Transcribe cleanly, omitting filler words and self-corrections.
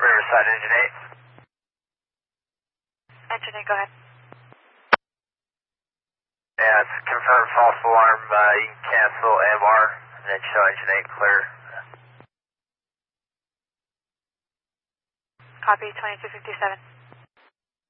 Riverside, engine 8. Engine 8, go ahead. Yeah, it's confirmed false alarm. You can cancel AMR and then show engine 8 clear. Copy, 2257.